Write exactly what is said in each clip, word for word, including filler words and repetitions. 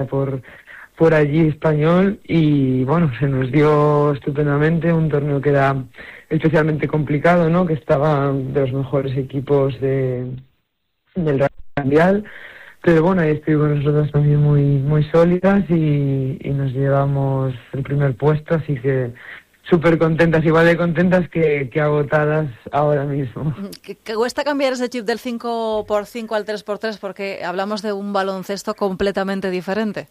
por, por allí español y bueno, se nos dio estupendamente, un torneo que era especialmente complicado, ¿no? Que estaba de los mejores equipos de, del Mundial, pero bueno, ahí estuvimos nosotros también muy, muy sólidas y, y nos llevamos el primer puesto, así que súper contentas, igual de contentas que, que agotadas ahora mismo. ¿Que, que cuesta cambiar ese chip del cinco por cinco al tres por tres porque hablamos de un baloncesto completamente diferente?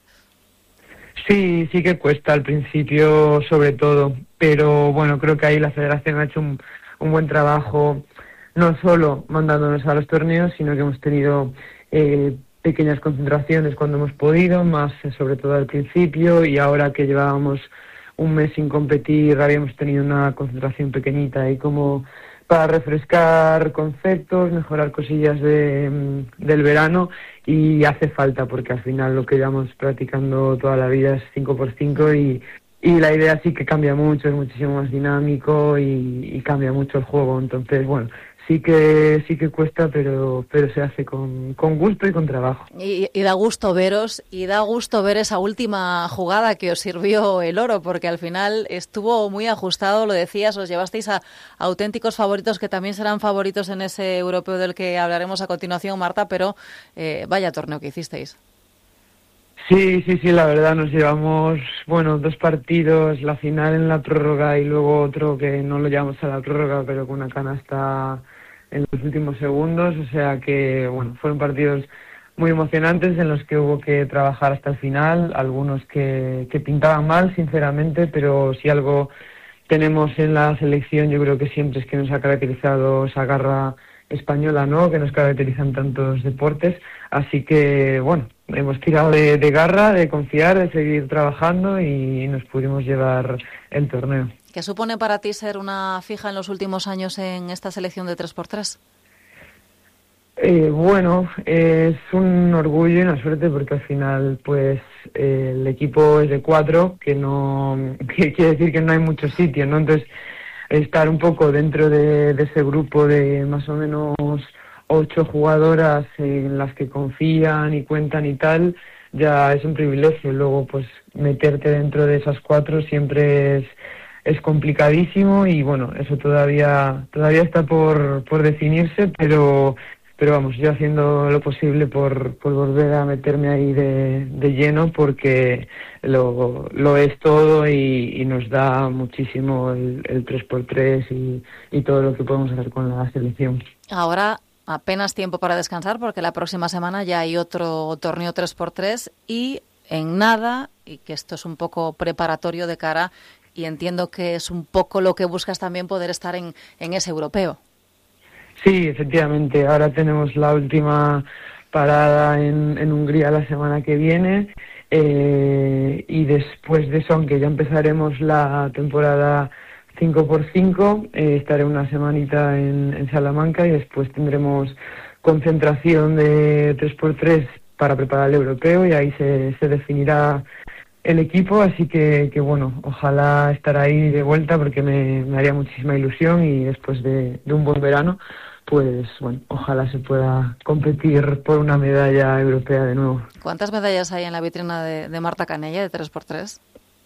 Sí, sí que cuesta al principio sobre todo, pero bueno, creo que ahí la federación ha hecho un, un buen trabajo, no solo mandándonos a los torneos, sino que hemos tenido eh, pequeñas concentraciones cuando hemos podido, más eh, sobre todo al principio, y ahora que llevábamos un mes sin competir habíamos tenido una concentración pequeñita ahí como para refrescar conceptos, mejorar cosillas de, del verano, y hace falta porque al final lo que llevamos practicando toda la vida es cinco por cinco y, y la idea sí que cambia mucho, es muchísimo más dinámico y, y cambia mucho el juego, entonces bueno, sí que sí que cuesta, pero pero se hace con, con gusto y con trabajo. Y, y da gusto veros, y da gusto ver esa última jugada que os sirvió el oro, porque al final estuvo muy ajustado, lo decías, os llevasteis a, a auténticos favoritos que también serán favoritos en ese europeo del que hablaremos a continuación, Marta, pero eh, vaya torneo que hicisteis. Sí, sí, sí, la verdad nos llevamos, bueno, dos partidos, la final en la prórroga y luego otro que no lo llevamos a la prórroga, pero con una canasta en los últimos segundos, o sea que, bueno, fueron partidos muy emocionantes en los que hubo que trabajar hasta el final, algunos que, que pintaban mal, sinceramente, pero si algo tenemos en la selección, yo creo que siempre es que nos ha caracterizado esa garra española, ¿no?, que nos caracterizan tantos deportes, así que, bueno, hemos tirado de, de garra, de confiar, de seguir trabajando y nos pudimos llevar el torneo. ¿Qué supone para ti ser una fija en los últimos años en esta selección de tres por tres? Eh, bueno, es un orgullo y una suerte porque al final pues eh, el equipo es de cuatro, que no que quiere decir que no hay muchos sitios, ¿no? Entonces estar un poco dentro de, de ese grupo de más o menos ocho jugadoras en las que confían y cuentan y tal, ya es un privilegio. Luego pues meterte dentro de esas cuatro siempre es es complicadísimo y bueno, eso todavía todavía está por por definirse, pero pero vamos, yo haciendo lo posible por, por volver a meterme ahí de, de lleno porque lo, lo es todo y, y nos da muchísimo el, el tres por tres y, y todo lo que podemos hacer con la selección. Ahora apenas tiempo para descansar porque la próxima semana ya hay otro torneo tres por tres y en nada, y que esto es un poco preparatorio de cara, y entiendo que es un poco lo que buscas también, poder estar en, en ese europeo. Sí, efectivamente. Ahora tenemos la última parada en, en Hungría la semana que viene eh, y después de eso, aunque ya empezaremos la temporada cinco por cinco, eh, estaré una semanita en, en Salamanca y después tendremos concentración de tres por tres para preparar el europeo y ahí se, se definirá el equipo, así que, que bueno, ojalá estar ahí de vuelta porque me, me haría muchísima ilusión y después de, de un buen verano, pues bueno, ojalá se pueda competir por una medalla europea de nuevo. ¿Cuántas medallas hay en la vitrina de, de Marta Canella de tres por tres?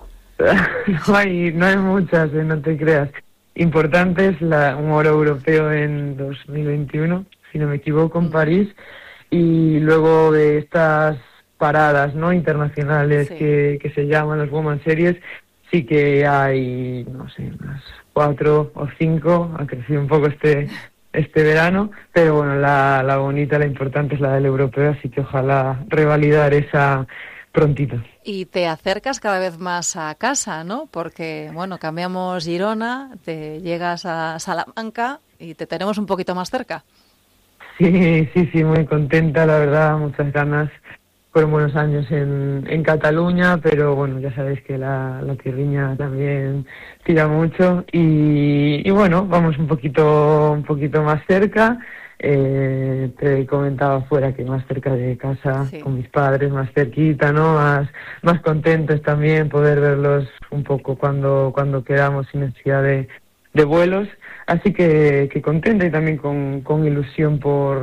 no hay no hay muchas, eh, no te creas. Importantes, la, un oro europeo en dos mil veintiuno, si no me equivoco, en París, y luego de estas paradas no internacionales sí. que, que se llaman las Women's Series, sí que hay, no sé, unas cuatro o cinco, ha crecido un poco este este verano, pero bueno, la, la bonita, la importante es la del europeo, así que ojalá revalidar esa prontito. Y te acercas cada vez más a casa, ¿no? Porque, bueno, cambiamos Girona, te llegas a Salamanca y te tenemos un poquito más cerca. Sí, sí, sí, muy contenta, la verdad, muchas ganas. Fueron buenos años en, en Cataluña, pero bueno, ya sabéis que la, la tierriña también tira mucho y, y bueno, vamos un poquito un poquito más cerca. Eh, te comentaba fuera que más cerca de casa, sí. Con mis padres, más cerquita, ¿no? Más, más contentos también, poder verlos un poco cuando, cuando quedamos sin necesidad de, de vuelos. Así que, que contenta y también con, con ilusión por,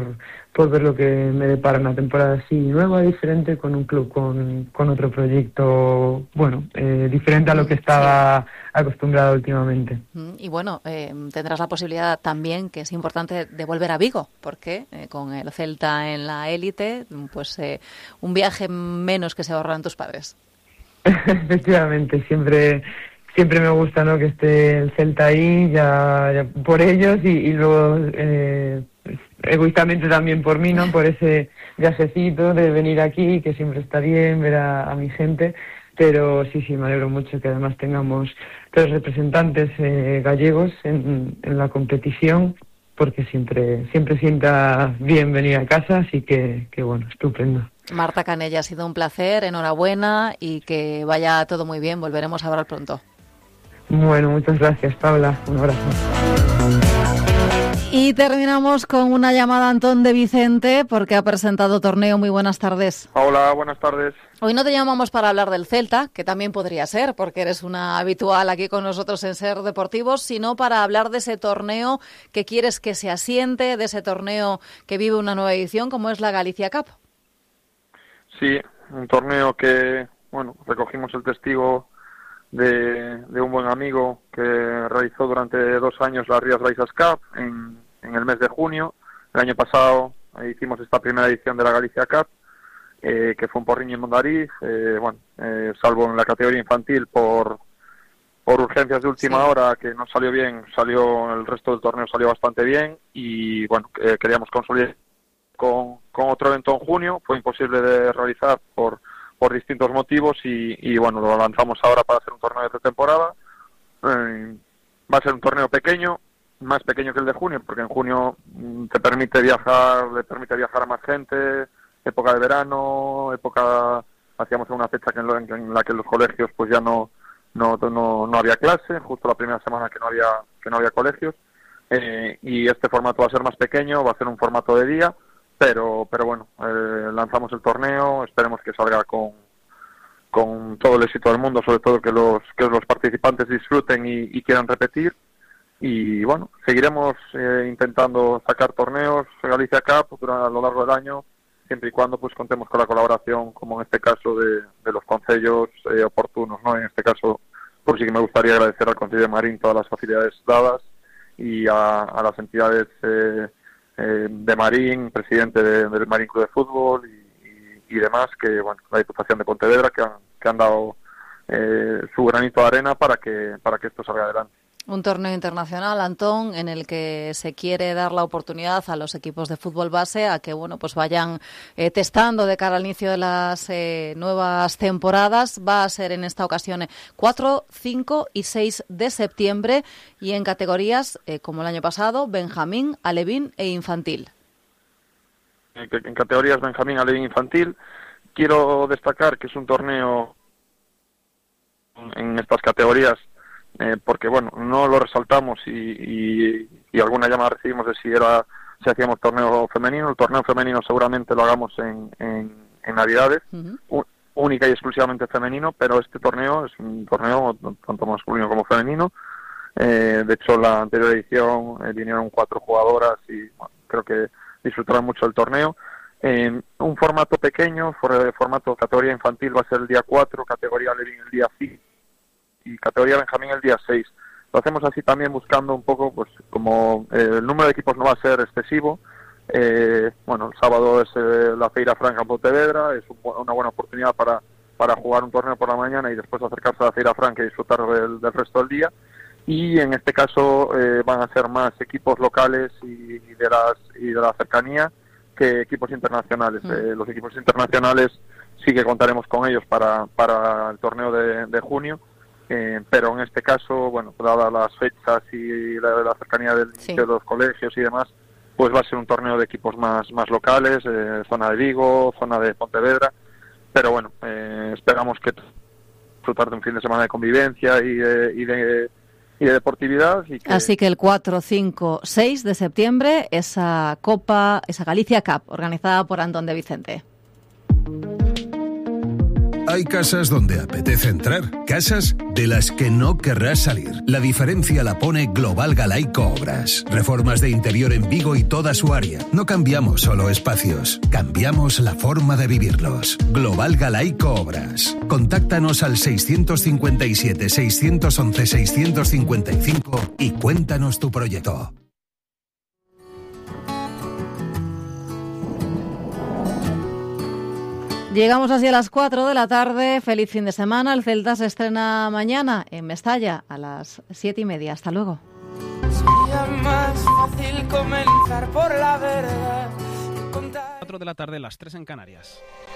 por ver lo que me depara una temporada así nueva, diferente, con un club con, con otro proyecto, bueno, eh, diferente a lo que estaba sí. acostumbrada últimamente. Y bueno, eh, tendrás la posibilidad también, que es importante, de volver a Vigo, porque eh, con el Celta en la élite, pues eh, un viaje menos que se ahorran tus padres. Efectivamente, siempre... Siempre me gusta, ¿no?, que esté el Celta ahí, ya, ya por ellos y, y luego eh, egoístamente también por mí, ¿no?, por ese viajecito de venir aquí, que siempre está bien ver a, a mi gente. Pero sí, sí, me alegro mucho que además tengamos tres representantes eh, gallegos en, en la competición, porque siempre siempre sienta bien venir a casa, así que, que bueno, estupendo. Marta Canella, ha sido un placer, enhorabuena y que vaya todo muy bien. Volveremos a hablar pronto. Bueno, muchas gracias, Paula. Un abrazo. Y terminamos con una llamada a Antón de Vicente, porque ha presentado torneo. Muy buenas tardes. Hola, buenas tardes. Hoy no te llamamos para hablar del Celta, que también podría ser, porque eres una habitual aquí con nosotros en Ser Deportivos, sino para hablar de ese torneo que quieres que se asiente, de ese torneo que vive una nueva edición, como es la Galicia Cup. Sí, un torneo que, bueno, recogimos el testigo de, de un buen amigo que realizó durante dos años la Rías Baixas Cup en, en el mes de junio. El año pasado hicimos esta primera edición de la Galicia Cup, eh, que fue un porriño en Mondariz, eh, bueno, eh, salvo en la categoría infantil por, por urgencias de última sí. hora, que no salió bien, salió el resto del torneo salió bastante bien y, bueno, eh, queríamos consolidar con, con otro evento en junio. Fue imposible de realizar por por distintos motivos y, y bueno, lo lanzamos ahora para hacer un torneo de pretemporada. Eh, va a ser un torneo pequeño, más pequeño que el de junio, porque en junio mm, te permite viajar, le permite viajar a más gente, época de verano, época, hacíamos una fecha que en, lo, en la que en los colegios pues ya no, no, no, no había clase, justo la primera semana que no había, que no había colegios, eh, y este formato va a ser más pequeño, va a ser un formato de día. Pero, pero bueno, eh, lanzamos el torneo, esperemos que salga con, con todo el éxito del mundo, sobre todo que los que los participantes disfruten y, y quieran repetir. Y bueno, seguiremos eh, intentando sacar torneos Galicia Cup durante, a lo largo del año, siempre y cuando pues contemos con la colaboración, como en este caso, de, de los concellos eh, oportunos, ¿no? En este caso, por sí que me gustaría agradecer al Concello de Marín todas las facilidades dadas y a, a las entidades eh, de Marín, presidente de, del Marín Club de Fútbol y, y, y demás, que bueno, la Diputación de Pontevedra, que han, que han dado eh, su granito de arena para que para que esto salga adelante. Un torneo internacional, Antón, en el que se quiere dar la oportunidad a los equipos de fútbol base a que bueno pues vayan eh, testando de cara al inicio de las eh, nuevas temporadas. Va a ser en esta ocasión cuatro, cinco y seis de septiembre y en categorías eh, como el año pasado, Benjamín, Alevín e Infantil. En categorías Benjamín, Alevín, Infantil, quiero destacar que es un torneo en estas categorías Eh, porque bueno, no lo resaltamos y, y, y alguna llamada recibimos de si era si hacíamos torneo femenino. El torneo femenino seguramente lo hagamos en, en, en Navidades, uh-huh. única y exclusivamente femenino, pero este torneo es un torneo tanto masculino como femenino. Eh, de hecho, la anterior edición eh, vinieron cuatro jugadoras y bueno, creo que disfrutarán mucho del torneo. Eh, un formato pequeño, for, formato categoría infantil va a ser el día cuatro, categoría Levin el día cinco y categoría Benjamín el día seis. Lo hacemos así también buscando un poco, pues como eh, el número de equipos no va a ser excesivo, eh, bueno, el sábado es eh, la Feira Franca en Pontevedra, es un, una buena oportunidad para, para jugar un torneo por la mañana y después acercarse a la Feira Franca y disfrutar del, del resto del día. Y en este caso eh, van a ser más equipos locales y, y, de las, y de la cercanía que equipos internacionales. Mm. Eh, los equipos internacionales sí que contaremos con ellos para, para el torneo de, de junio. Eh, pero en este caso, bueno, dadas las fechas y la, la cercanía del inicio sí. de los colegios y demás, pues va a ser un torneo de equipos más más locales, eh, zona de Vigo, zona de Pontevedra, pero bueno, eh, esperamos que disfrutar de un fin de semana de convivencia y de, y de, y de deportividad. Y que... Así que el cuatro, cinco, seis de septiembre, esa Copa, esa Galicia Cup, organizada por Antón de Vicente. Hay casas donde apetece entrar, casas de las que no querrás salir. La diferencia la pone Global Galaico Obras. Reformas de interior en Vigo y toda su área. No cambiamos solo espacios, cambiamos la forma de vivirlos. Global Galaico Obras. Contáctanos al seiscientos cincuenta y siete, seiscientos once, seiscientos cincuenta y cinco y cuéntanos tu proyecto. Llegamos así a las cuatro de la tarde. Feliz fin de semana. El Celta se estrena mañana en Mestalla a las siete y media. Hasta luego. Sería más fácil comenzar por la verdad. cuatro de la tarde, las tres en Canarias.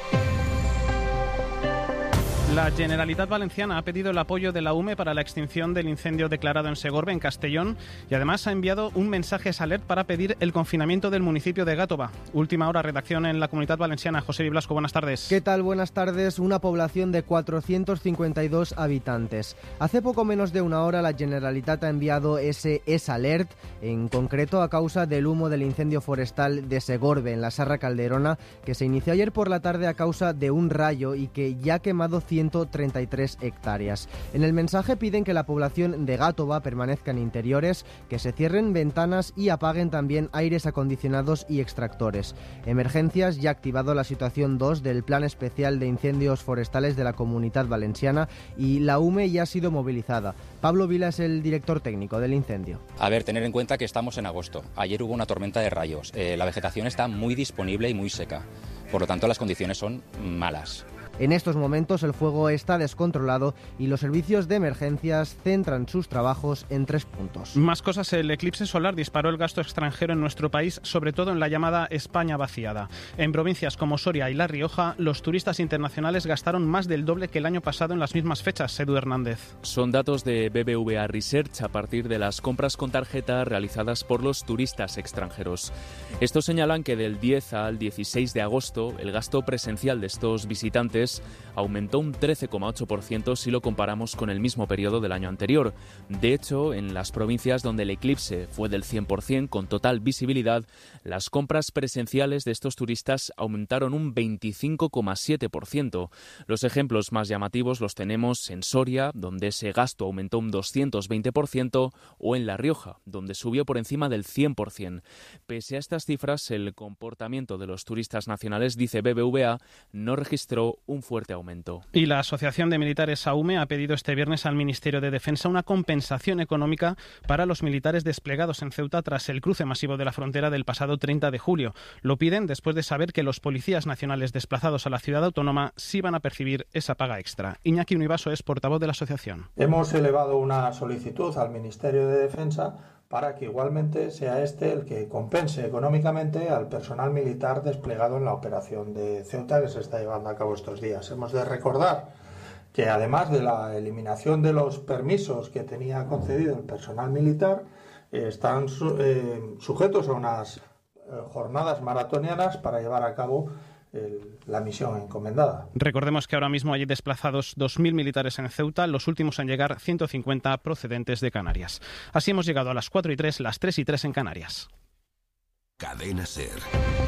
La Generalitat Valenciana ha pedido el apoyo de la U M E para la extinción del incendio declarado en Segorbe, en Castellón, y además ha enviado un mensaje a Salert para pedir el confinamiento del municipio de Gàtova. Última hora, redacción en la Comunitat Valenciana. José Blasco, buenas tardes. ¿Qué tal? Buenas tardes. Una población de cuatrocientos cincuenta y dos habitantes. Hace poco menos de una hora la Generalitat ha enviado ese S-Alert, en concreto a causa del humo del incendio forestal de Segorbe, en la Serra Calderona, que se inició ayer por la tarde a causa de un rayo y que ya ha quemado ciento treinta y tres hectáreas. En el mensaje piden que la población de Gàtova permanezca en interiores, que se cierren ventanas y apaguen también aires acondicionados y extractores. Emergencias ya ha activado la situación dos del Plan Especial de Incendios Forestales de la Comunitat Valenciana y la U M E ya ha sido movilizada. Pablo Vila es el director técnico del incendio. A ver, tener en cuenta que estamos en agosto. Ayer hubo una tormenta de rayos. Eh, la vegetación está muy disponible y muy seca. Por lo tanto, las condiciones son malas. En estos momentos el fuego está descontrolado y los servicios de emergencias centran sus trabajos en tres puntos. Más cosas. El eclipse solar disparó el gasto extranjero en nuestro país, sobre todo en la llamada España vaciada. En provincias como Soria y La Rioja, los turistas internacionales gastaron más del doble que el año pasado en las mismas fechas. Edu Hernández. Son datos de B B V A Research a partir de las compras con tarjeta realizadas por los turistas extranjeros. Estos señalan que del diez al dieciséis de agosto el gasto presencial de estos visitantes aumentó un trece coma ocho por ciento si lo comparamos con el mismo periodo del año anterior. De hecho, en las provincias donde el eclipse fue del cien por ciento con total visibilidad, las compras presenciales de estos turistas aumentaron un veinticinco coma siete por ciento. Los ejemplos más llamativos los tenemos en Soria, donde ese gasto aumentó un doscientos veinte por ciento, o en La Rioja, donde subió por encima del cien por ciento. Pese a estas cifras, el comportamiento de los turistas nacionales, dice B B V A, no registró un fuerte aumento. Y la Asociación de Militares A U M E ha pedido este viernes al Ministerio de Defensa una compensación económica para los militares desplegados en Ceuta tras el cruce masivo de la frontera del pasado treinta de julio. Lo piden después de saber que los policías nacionales desplazados a la ciudad autónoma sí van a percibir esa paga extra. Iñaki Univaso es portavoz de la asociación. Hemos elevado una solicitud al Ministerio de Defensa para que igualmente sea este el que compense económicamente al personal militar desplegado en la operación de Ceuta que se está llevando a cabo estos días. Hemos de recordar que además de la eliminación de los permisos que tenía concedido el personal militar, eh, están su, eh, sujetos a unas eh, jornadas maratonianas para llevar a cabo el, la misión encomendada. Recordemos que ahora mismo hay desplazados dos mil militares en Ceuta, los últimos en llegar ciento cincuenta procedentes de Canarias. Así hemos llegado a las cuatro y tres, las tres y tres en Canarias. Cadena SER.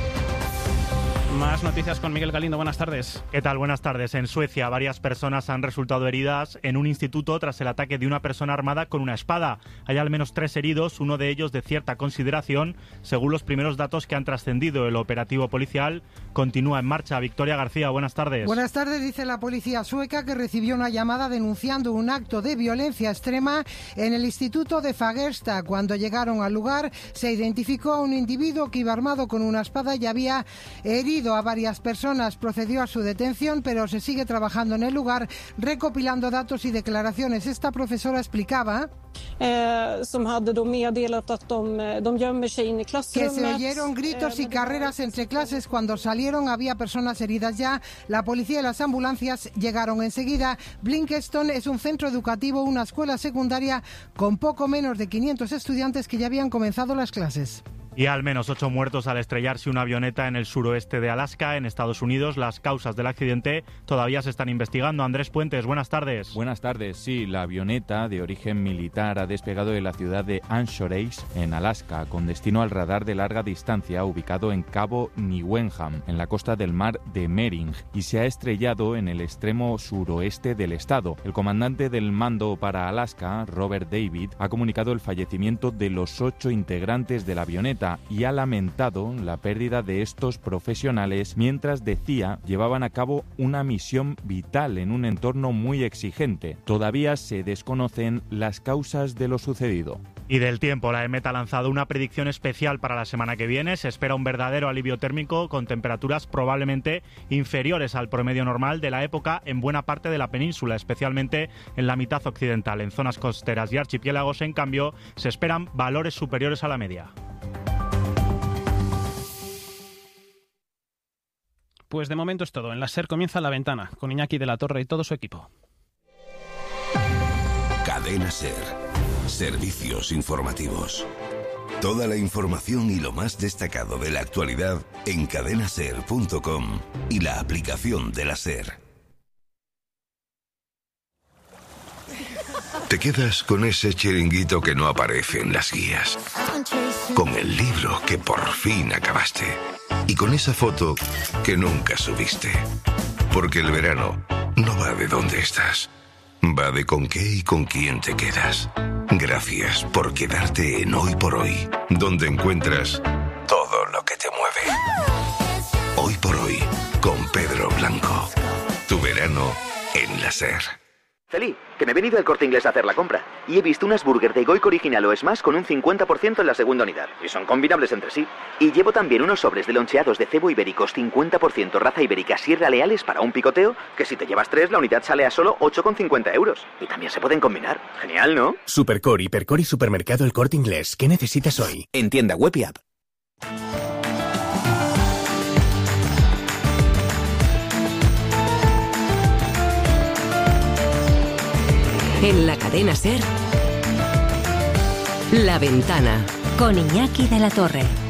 Más noticias con Miguel Galindo. Buenas tardes. ¿Qué tal? Buenas tardes. En Suecia, varias personas han resultado heridas en un instituto tras el ataque de una persona armada con una espada. Hay al menos tres heridos, uno de ellos de cierta consideración, según los primeros datos que han trascendido. El operativo policial continúa en marcha. Victoria García, buenas tardes. Buenas tardes, dice la policía sueca que recibió una llamada denunciando un acto de violencia extrema en el instituto de Fagersta. Cuando llegaron al lugar, se identificó a un individuo que iba armado con una espada y había herido a varias personas. Procedió a su detención, pero se sigue trabajando en el lugar, recopilando datos y declaraciones. Esta profesora explicaba Eh, som hade då meddelat att de, de gömmer sig in i klassrummet. Que se oyeron gritos y carreras entre clases. Cuando salieron había personas heridas ya. La policía y las ambulancias llegaron enseguida. Blinkeston es un centro educativo, una escuela secundaria con poco menos de quinientos estudiantes que ya habían comenzado las clases. Y al menos ocho muertos al estrellarse una avioneta en el suroeste de Alaska, en Estados Unidos. Las causas del accidente todavía se están investigando. Andrés Puentes, buenas tardes. Buenas tardes. Sí, la avioneta de origen militar ha despegado de la ciudad de Anchorage, en Alaska, con destino al radar de larga distancia ubicado en Cabo Newenham, en la costa del mar de Mering, y se ha estrellado en el extremo suroeste del estado. El comandante del mando para Alaska, Robert David, ha comunicado el fallecimiento de los ocho integrantes de la avioneta y ha lamentado la pérdida de estos profesionales mientras, decía, llevaban a cabo una misión vital en un entorno muy exigente. Todavía se desconocen las causas de lo sucedido. Y del tiempo, la EMET ha lanzado una predicción especial para la semana que viene. Se espera un verdadero alivio térmico con temperaturas probablemente inferiores al promedio normal de la época en buena parte de la península, especialmente en la mitad occidental. En zonas costeras y archipiélagos, en cambio, se esperan valores superiores a la media. Pues de momento es todo. En la SER comienza La Ventana, con Iñaki de la Torre y todo su equipo. Cadena SER. Servicios informativos. Toda la información y lo más destacado de la actualidad en cadena ser punto com y la aplicación de la SER. Te quedas con ese chiringuito que no aparece en las guías, con el libro que por fin acabaste y con esa foto que nunca subiste. Porque el verano no va de dónde estás, va de con qué y con quién te quedas. Gracias por quedarte en Hoy por Hoy, donde encuentras todo lo que te mueve. Hoy por Hoy, con Pedro Blanco. Tu verano en la SER. Celi, que me he venido al Corte Inglés a hacer la compra y he visto unas burgers de Goico original o Smash con un cincuenta por ciento en la segunda unidad y son combinables entre sí. Y llevo también unos sobres de loncheados de cebo ibéricos cincuenta por ciento raza ibérica Sierra Leales para un picoteo, que si te llevas tres la unidad sale a solo ocho con cincuenta euros. Y también se pueden combinar. Genial, ¿no? Supercore, Hipercore y Supermercado El Corte Inglés. ¿Qué necesitas hoy? En tienda web y app. En la cadena SER, La Ventana, con Iñaki de la Torre.